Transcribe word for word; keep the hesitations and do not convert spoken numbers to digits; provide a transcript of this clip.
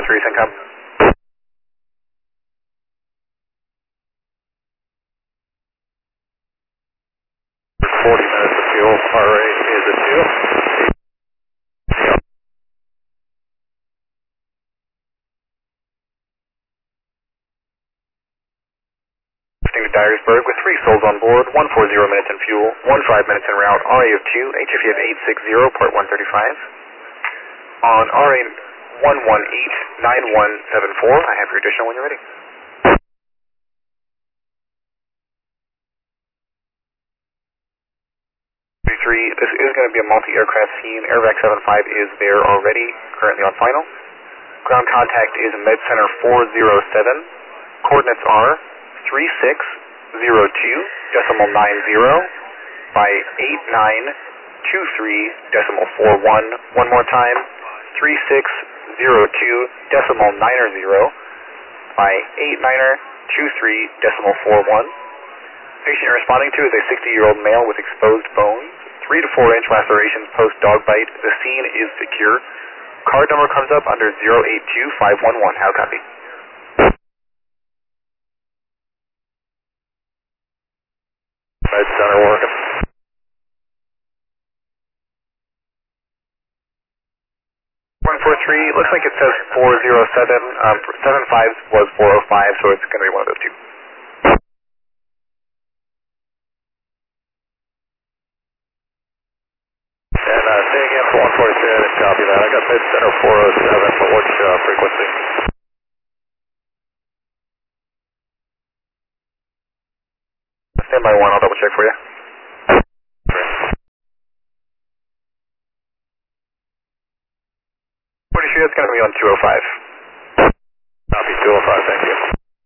three, Syncom. forty minutes of fuel, R rate is a two. Lifting to Dyersburg with three souls on board, one forty minutes in fuel, one five minutes en route, R A of two, H F E of eight sixty, port one thirty-five. On R A one one eight nine one seven four, I have your additional when you're ready. three, this is going to be a multi-aircraft scene. Airvac seven five is there already, currently on final. Ground contact is Med Center four zero seven. Coordinates are three six zero two decimal nine zero by eight nine two three decimal four one. One more time, three six zero two decimal niner zero by eight niner two three decimal four one. Patient you're responding to is a sixty-year-old male with exposed bones, three to four inch lacerations post dog bite. The scene is secure. Card number comes up under zero eight two five one one. How copy? Med Center working. one four three, looks like it says four zero seven. Um, seven five was four oh five, so it's going to be one of those two. And uh, say again for one forty-three, I didn't copy that. I got Med Center four oh seven, but which uh, frequency? Stand by one, I'll double check for you. forty-three, that's going to be on two oh five.